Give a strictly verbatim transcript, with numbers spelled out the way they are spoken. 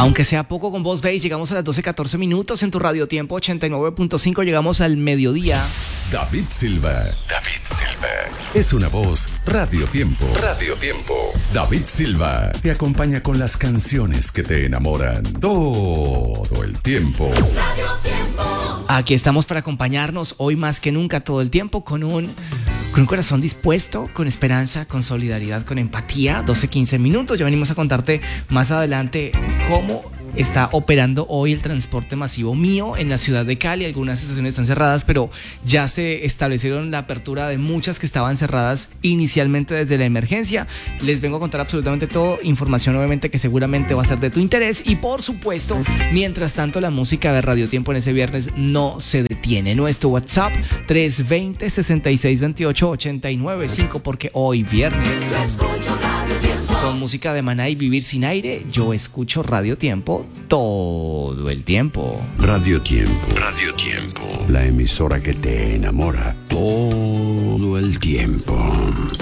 Aunque sea poco con Voz Base, llegamos a las doce catorce minutos en tu Radio Tiempo ochenta y nueve punto cinco, llegamos al mediodía. David Silva. David Silva. Es una voz Radio Tiempo. Radio Tiempo. David Silva te acompaña con las canciones que te enamoran todo el tiempo. Radio Tiempo. Aquí estamos para acompañarnos hoy más que nunca todo el tiempo con un... Con un corazón dispuesto, con esperanza, con solidaridad, con empatía. doce quince minutos. Ya venimos a contarte más adelante cómo está operando hoy el transporte masivo mío en la ciudad de Cali. Algunas estaciones están cerradas, pero ya se establecieron la apertura de muchas que estaban cerradas inicialmente desde la emergencia. Les vengo a contar absolutamente todo. Información obviamente que seguramente va a ser de tu interés. Y por supuesto, mientras tanto, la música de Radio Tiempo en ese viernes no se detiene. Nuestro WhatsApp tres veinte, sesenta y seis veintiocho, ochenta y nueve cinco, porque hoy viernes Yo escucho Radio Tiempo. con música de Maná y Vivir Sin Aire, yo escucho Radio Tiempo todo el tiempo. Radio Tiempo. Radio Tiempo. La emisora que te enamora todo el tiempo.